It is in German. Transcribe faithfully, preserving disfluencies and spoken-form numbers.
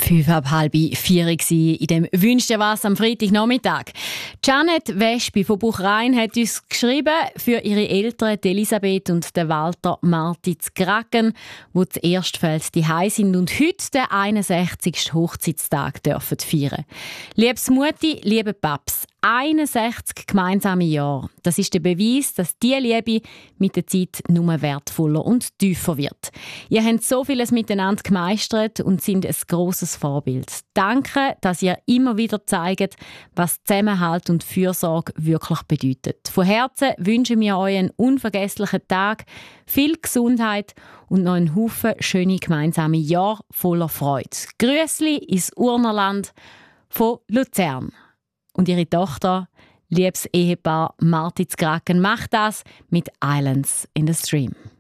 Fünf ab halb vier war in dem «Wünsch dir was» am Freitagnachmittag. Janet Wespi von Buchrein hat uns geschrieben, für ihre Eltern Elisabeth und den Walter Marti zu Gracken, die zuerst fällt die Hause sind und heute den einundsechzigsten Hochzeitstag dürfen feiern. Liebes Mutti, liebe Paps, einundsechzig gemeinsame Jahre. Das ist der Beweis, dass diese Liebe mit der Zeit nur wertvoller und tiefer wird. Ihr habt so vieles miteinander gemeistert und sind ein grosses Vorbild. Danke, dass ihr immer wieder zeigt, was Zusammenhalt und Fürsorge wirklich bedeutet. Von Herzen wünschen wir euch einen unvergesslichen Tag, viel Gesundheit und noch einen Haufen schöne gemeinsame Jahre voller Freude. Grüßli ins Urnerland von Luzern. Und ihre Tochter, liebes Ehepaar Marti zu Gracken, macht das mit Islands in the Stream.